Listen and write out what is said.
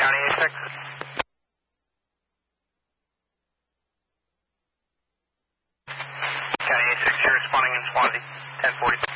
County 86. County 86, you're responding in Swansea, 1040.